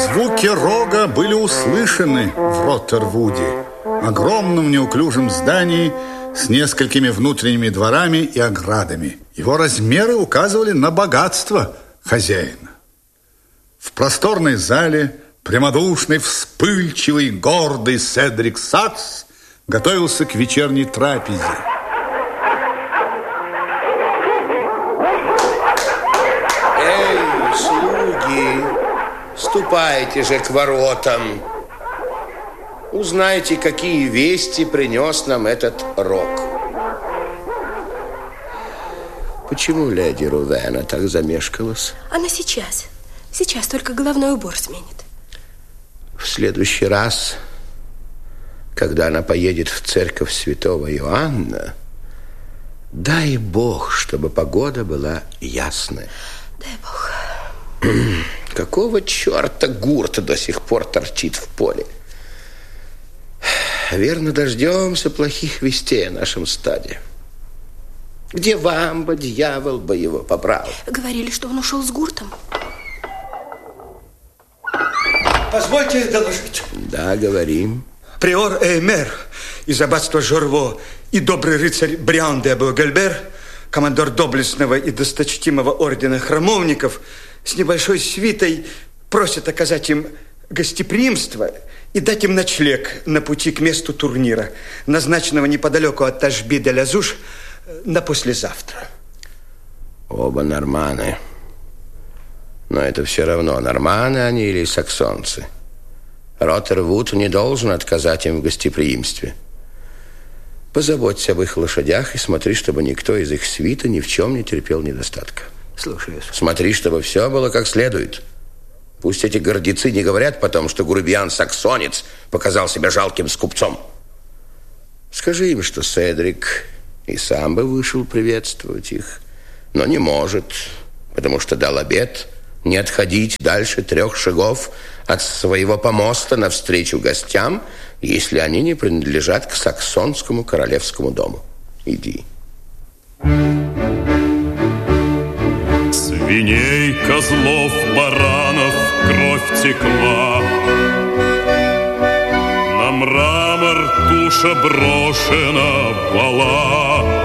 Звуки рога были услышаны в Роттервуде, огромном неуклюжем здании с несколькими внутренними дворами и оградами. Его размеры указывали на богатство хозяина. В просторной зале прямодушный, вспыльчивый, гордый Седрик Сакс готовился к вечерней трапезе. Эй, слуги, ступайте же к воротам. Узнайте, какие вести принес нам этот рог. Почему леди Рувена так замешкалась? Она сейчас только головной убор сменит. В следующий раз, когда она поедет в церковь святого Иоанна, дай Бог, чтобы погода была ясная. Дай Бог. Какого черта Гурт до сих пор торчит в поле? Верно, дождемся плохих вестей о нашем стаде. Где Вамба, дьявол бы его побрал? Говорили, что он ушел с Гуртом. Позвольте доложить. Да, говорим. Приор Эймер из аббатства Жорво и добрый рыцарь Бриан де Буэгельбер, командор доблестного и досточтимого ордена храмовников, с небольшой свитой просят оказать им гостеприимство и дать им ночлег на пути к месту турнира, назначенного неподалеку от Ташби-де-Лязуш на послезавтра. Оба норманы. Но это все равно, норманы они или саксонцы. Роттервуд не должен отказать им в гостеприимстве. Позаботься об их лошадях и смотри, чтобы никто из их свита ни в чем не терпел недостатка. Слушаюсь. Смотри, чтобы все было как следует. Пусть эти гордецы не говорят потом, что грубиян-саксонец показал себя жалким скупцом. Скажи им, что Седрик и сам бы вышел приветствовать их, но не может, потому что дал обет не отходить дальше 3 шагов от своего помоста навстречу гостям, если они не принадлежат к саксонскому королевскому дому. Иди. Свиней, козлов, баранов кровь текла. На мрамор туша брошена была.